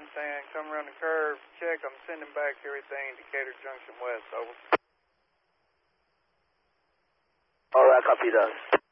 10, come around the curve, check, I'm sending back everything Decatur Junction West, over. Alright, copy that.